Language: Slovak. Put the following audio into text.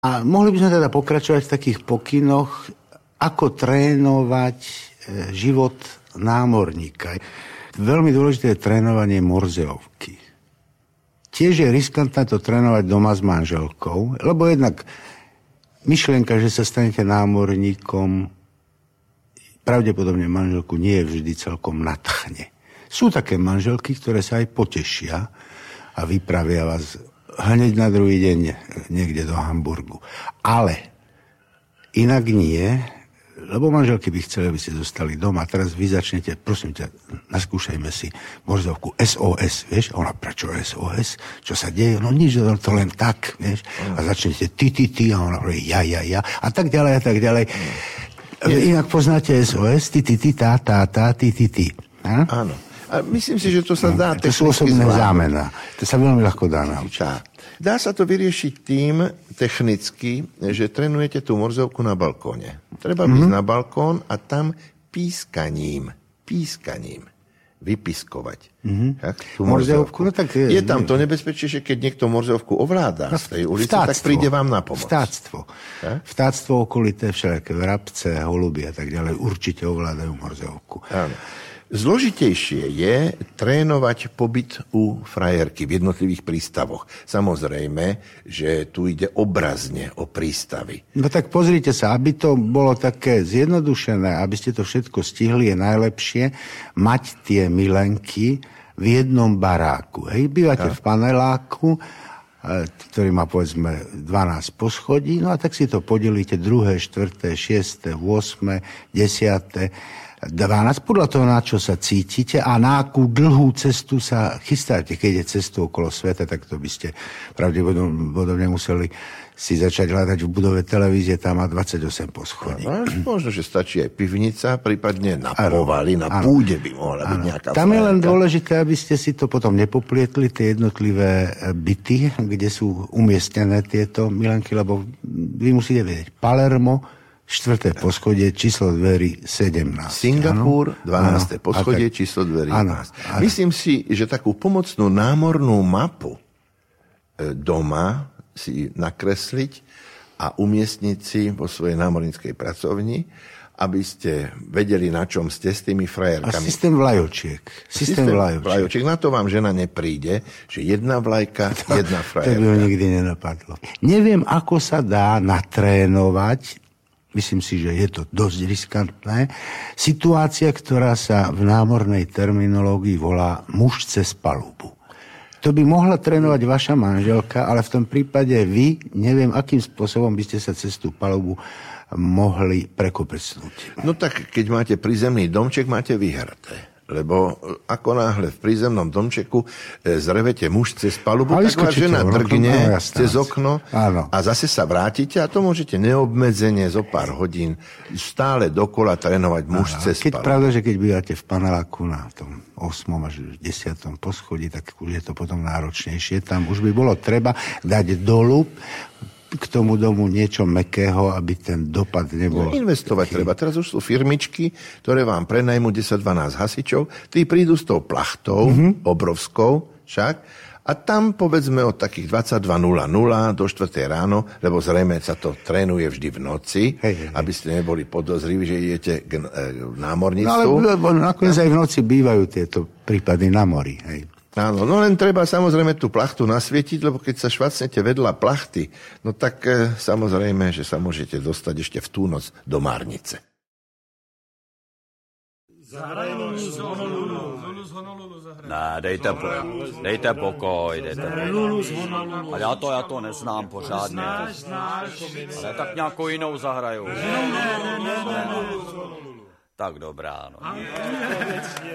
A mohli by sme teda pokračovať v takých pokynoch, ako trénovať život námorníka. Veľmi dôležité je trénovanie morzeovky. Tiež je riskantné to trénovať doma s manželkou, lebo jednak myšlienka, že sa stanete námorníkom, pravdepodobne manželku nie je vždy celkom nadchne. Sú také manželky, ktoré sa aj potešia a vypravia vás hneď na druhý deň niekde do Hamburgu. Ale inak nie, lebo manželky by chceli, aby ste zostali doma. Teraz vy začnete, prosím ťa, naskúšajme si morzovku SOS, vieš? A ona, prečo SOS? Čo sa deje? No nič, to len tak, vieš? A začnete ty, a ona povie ja. A tak ďalej, a tak ďalej. Inak poznáte SOS, ty, tá, ty. Áno. A myslím si, že to sa dá to sú osobné zámena. To sa veľmi ľahko dá naučiť. Dá sa to vyriešiť tým technicky, že trénujete tú morzovku na balkóne. Treba ísť na balkón a tam pískaním vypiskovať. Tú morzovku? No, tak je tam to nebezpečie, že keď niekto morzovku ovláda z tej ulice, tak príde vám na pomoc. Vtáctvo okolité, všelijaké vrabce, holuby a tak ďalej určite ovládajú morzovku. Áno. Zložitejšie je trénovať pobyt u frajerky v jednotlivých prístavoch. Samozrejme, že tu ide obrazne o prístavy. No tak pozrite sa, aby to bolo také zjednodušené, aby ste to všetko stihli, je najlepšie mať tie milenky v jednom baráku. Bývate v paneláku, ktorý má povedzme 12 poschodí, no a tak si to podelíte 2., 4., 6., 8., 10., 12, podľa toho, na čo sa cítite a na akú dlhú cestu sa chystáte. Keď je cestu okolo sveta, tak to by ste pravdepodobne museli si začať hľadať v budove televízie, tam má 28 poschodí. Možno, že stačí aj pivnica, prípadne na povali, na púde by mohla byť nejaká tam frajerka. Je len dôležité, aby ste si to potom nepoplietli, tie jednotlivé byty, kde sú umiestnené tieto milenky, lebo vy musíte vedieť, Palermo, 4. poschodie, číslo dverí 17. Singapur, 12. poschodie, číslo dverí 12. Myslím si, že takú pomocnú námornú mapu doma si nakresliť a umiestniť si vo svojej námorníckej pracovni, aby ste vedeli, na čom ste s tými frajerkami. A systém vlajočiek. Systém vlajočiek. Na to vám žena nepríde, že jedna vlajka, jedna frajerka. To by ho nikdy nenapadlo. Neviem, ako sa dá natrénovať, myslím si, že je to dosť riskantné, situácia, ktorá sa v námornej terminológii volá muž cez palubu. To by mohla trénovať vaša manželka, ale v tom prípade vy, neviem, akým spôsobom by ste sa cez tú palubu mohli prekopecnúť. No tak, keď máte prízemný domček, máte vyhraté. Lebo ako náhle v prízemnom domčeku zrevete muž cez palubu, tak vás žena drgne cez okno a zase sa vrátite a to môžete neobmedzenie zo pár hodín stále dokola trénovať muž cez palubu. Pravda, že keď bývate v paneláku na tom 8. až 10. poschodí, tak už je to potom náročnejšie. Tam už by bolo treba dať dolu k tomu domu niečo mäkkého, aby ten dopad nebol... Investovať treba. Teraz už sú firmičky, ktoré vám prenajmú 10-12 hasičov. Tí prídu s tou plachtou, obrovskou však, a tam povedzme od takých 22:00 do 4. ráno, lebo zrejme sa to trénuje vždy v noci, aby ste neboli podozriví, že idete k námorníctvu. No ale nakoniec aj v noci bývajú tieto prípady na mori, hej. Áno, no len treba samozrejme tú plachtu nasvietiť, lebo keď sa švacnete vedľa plachty, no tak samozrejme, že sa môžete dostať ešte v tú noc do márnice. Ne, dejte pokoj. A já to neznám pořádně. Ale tak nějakou jinou zahraju. Tak dobrá, no.